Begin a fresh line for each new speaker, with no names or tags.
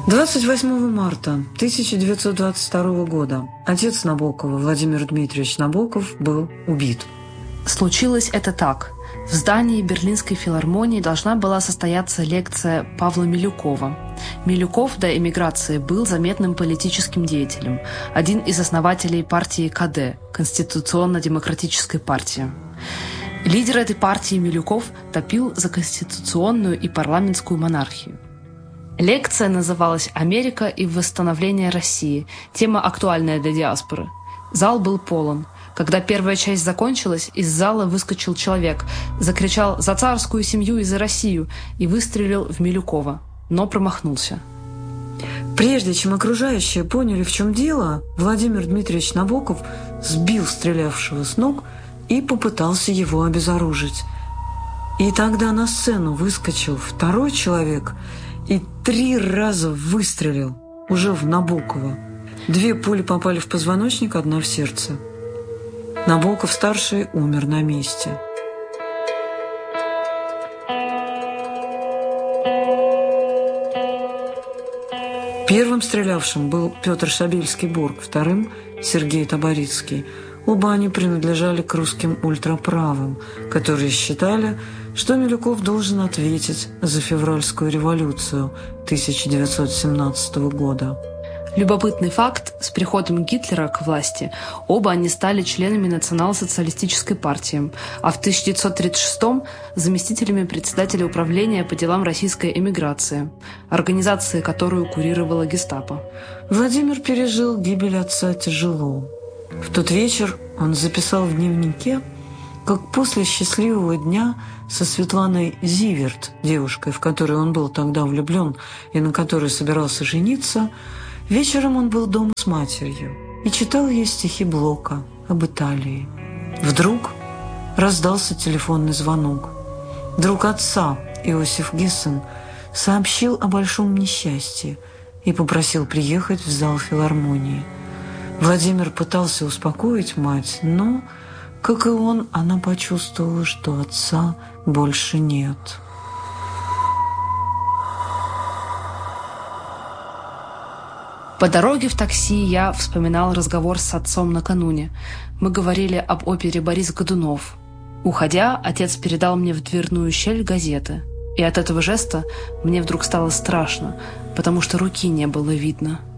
28 марта 1922 года отец Набокова, Владимир Дмитриевич Набоков, был убит.
Случилось это так. В здании Берлинской филармонии должна была состояться лекция Павла Милюкова. Милюков до эмиграции был заметным политическим деятелем, один из основателей партии КД, Конституционно-демократической партии. Лидер этой партии Милюков топил за конституционную и парламентскую монархию. Лекция называлась «Америка и восстановление России». Тема актуальная для диаспоры. Зал был полон. Когда первая часть закончилась, из зала выскочил человек, закричал «За царскую семью и за Россию!» и выстрелил в Милюкова, но промахнулся.
Прежде чем окружающие поняли, в чем дело, Владимир Дмитриевич Набоков сбил стрелявшего с ног и попытался его обезоружить. И тогда на сцену выскочил второй человек и 3 раза выстрелил уже в Набокова. 2 пули попали в позвоночник, 1 в сердце. Набоков-старший умер на месте. Первым стрелявшим был Петр Шабельский-Бург, вторым – Сергей Таборицкий. Оба они принадлежали к русским ультраправым, которые считали, что Милюков должен ответить за февральскую революцию 1917 года.
Любопытный факт: с приходом Гитлера к власти оба они стали членами национал-социалистической партии, а в 1936-м – заместителями председателя управления по делам российской эмиграции, организации, которую курировала гестапо.
Владимир пережил гибель отца тяжело. В тот вечер он записал в дневнике, как после счастливого дня со Светланой Зиверт, девушкой, в которую он был тогда влюблен и на которой собирался жениться, вечером он был дома с матерью и читал ей стихи Блока об Италии. Вдруг раздался телефонный звонок. Друг отца, Иосиф Гессен, сообщил о большом несчастье и попросил приехать в зал филармонии. Владимир пытался успокоить мать, но, как и он, она почувствовала, что отца больше нет.
По дороге в такси я вспоминал разговор с отцом накануне. Мы говорили об опере «Борис Годунов». Уходя, отец передал мне в дверную щель газеты. И от этого жеста мне вдруг стало страшно, потому что руки не было видно.